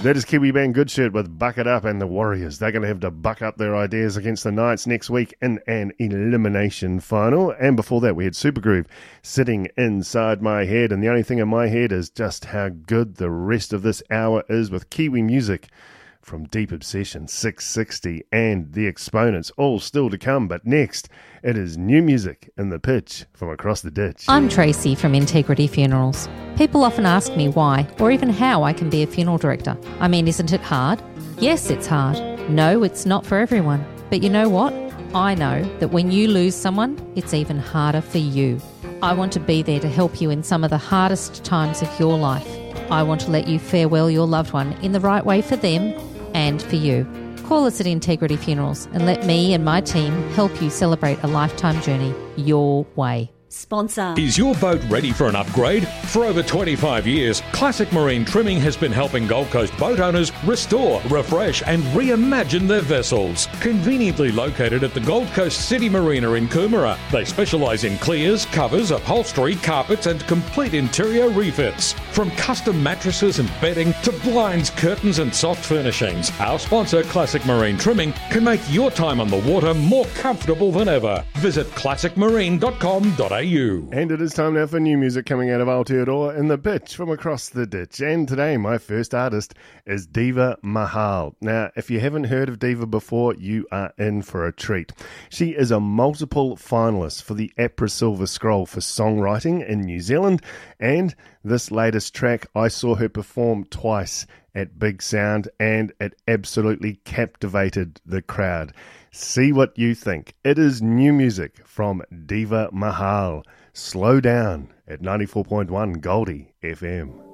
That is Kiwi band Goodshirt with Buck It Up, and the Warriors. They're going to have to buck up their ideas against the Knights next week in an elimination final. And before that, we had Supergroove sitting inside my head. And the only thing in my head is just how good the rest of this hour is with Kiwi music from Deep Obsession, 660, and The Exponents, all still to come. But next, it is new music in the pitch from across the ditch. I'm Tracy from Integrity Funerals. People often ask me why, or even how I can be a funeral director. I mean, isn't it hard? Yes, it's hard. No, it's not for everyone. But you know what? I know that when you lose someone, it's even harder for you. I want to be there to help you in some of the hardest times of your life. I want to let you farewell your loved one in the right way for them and for you. Call us at Integrity Funerals and let me and my team help you celebrate a lifetime journey your way. Sponsor. Is your boat ready for an upgrade? For over 25 years, Classic Marine Trimming has been helping Gold Coast boat owners restore, refresh and reimagine their vessels. Conveniently located at the Gold Coast City Marina in Coomera, they specialise in clears, covers, upholstery, carpets and complete interior refits. From custom mattresses and bedding to blinds, curtains and soft furnishings, our sponsor Classic Marine Trimming can make your time on the water more comfortable than ever. Visit classicmarine.com.au. And it is time now for new music coming out of Aotearoa in the pitch from across the ditch. And today my first artist is Diva Mahal. Now, if you haven't heard of Diva before, you are in for a treat. She is a multiple finalist for the APRA Silver Scroll for songwriting in New Zealand, and this latest track I saw her perform twice at Big Sound, and it absolutely captivated the crowd. See what you think. It is new music from Diva Mahal. Slow Down at 94.1 Goldie FM.